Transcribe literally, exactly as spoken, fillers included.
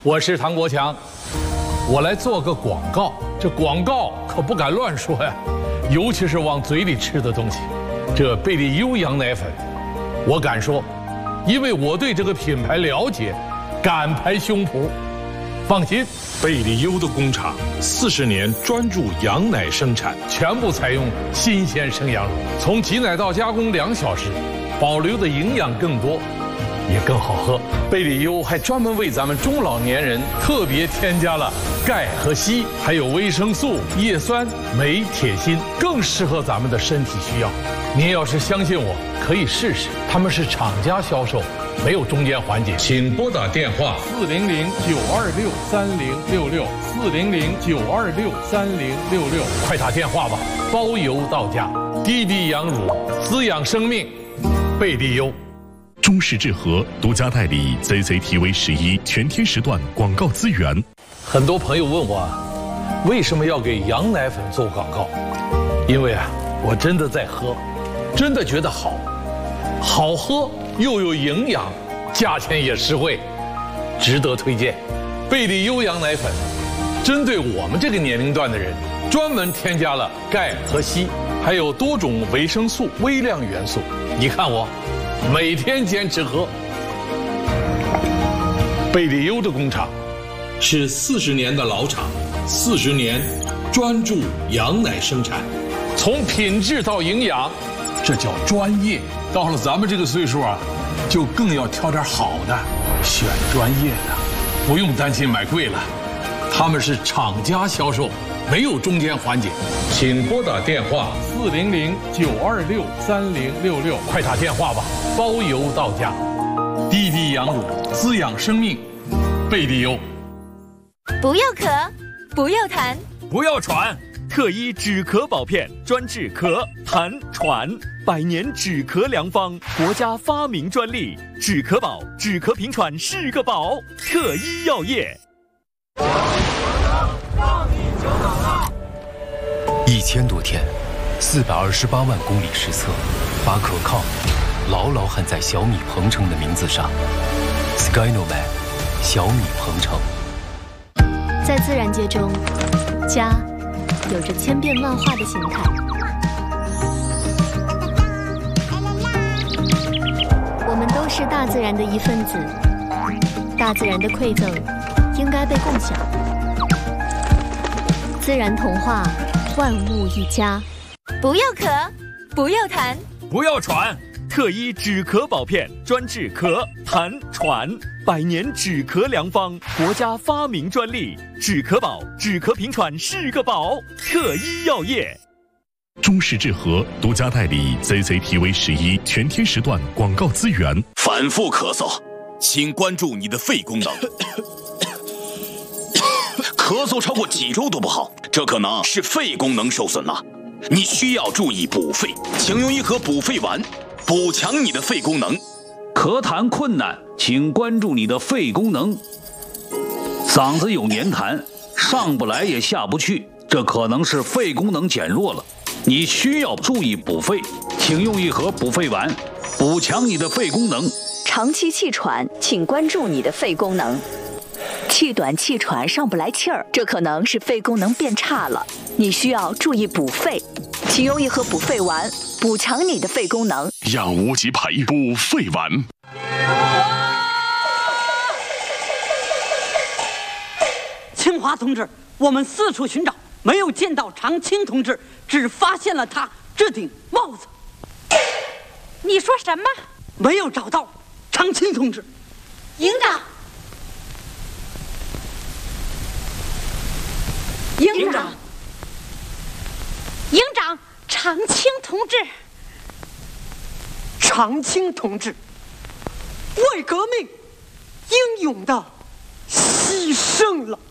我是唐国强，我来做个广告。这广告可不敢乱说呀，尤其是往嘴里吃的东西。这贝利优羊奶粉，我敢说，因为我对这个品牌了解，敢拍胸脯。放心，贝利优的工厂四十年专注羊奶生产，全部采用新鲜生羊乳，从挤奶到加工两小时，保留的营养更多。 也更好喝。贝利优还专门为咱们中老年人特别添加了钙和硒，还有维生素、叶酸、镁、铁、锌，更适合咱们的身体需要。您要是相信我，可以试试。他们是厂家销售，没有中间环节。请拨打电话四零零九二六三零六六四零零九二六三零六六， 快打电话吧，包邮到家。滴滴羊乳滋养生命，贝利优。 中视智和独家代理 Z Z T V 十一全天时段广告资源。 很多朋友问我，为什么要给羊奶粉做广告？因为啊，我真的在喝，真的觉得好，好喝又有营养，价钱也实惠，值得推荐。贝利优羊奶粉，针对我们这个年龄段的人，专门添加了钙和硒，还有多种维生素、微量元素。你看我。 每天坚持喝。贝利优的工厂是四十年的老厂，四十年专注羊奶生产，从品质到营养，这叫专业。到了咱们这个岁数啊，就更要挑点好的，选专业的，不用担心买贵了。他们是厂家销售，没有中间环节。请拨打电话四零零九二六三零六六， 快打电话吧。 包邮到家，滴滴羊乳滋养生命，贝利优。 不要咳，不要痰， 不要喘，特医止咳宝片专治咳、痰、喘，百年止咳良方，国家发明专利，止咳宝，止咳平喘是个宝，特医药业。 一千多天，四百二十八万公里实测，把可靠。 牢牢焊在小米鹏程的名字上 ，Skynovac， 小米鹏程。 在自然界中，家有着千变万化的形态。我们都是大自然的一份子，大自然的馈赠应该被共享。自然童话，万物一家。不要咳，不要痰， 不要喘。 特医止咳宝片专治咳、痰、喘，百年止咳良方，国家发明专利，止咳宝，止咳平喘是个宝，特医药业。 中视智和独家代理 Z Z T V 十一全天时段广告资源。 反复咳嗽，请关注你的肺功能。咳嗽超过几周都不好，这可能是肺功能受损了，你需要注意补肺，请用一盒补肺丸。 补强你的肺功能， 咳痰困难，请关注你的肺功能。嗓子有黏痰，上不来也下不去，这可能是肺功能减弱了，你需要注意补肺，请用一盒补肺丸，补强你的肺功能。 长期气喘，请关注你的肺功能。气短气喘上不来气儿，这可能是肺功能变差了，你需要注意补肺，请用一盒补肺丸。 补强你的肺功能， 养无极培补肺丸。 清华同志，我们四处寻找，没有见到常青同志，只发现了他这顶帽子。 你说什么？ 没有找到常青同志。 营长，营长，营长。 常青同志， 常青同志，为革命英勇的牺牲了。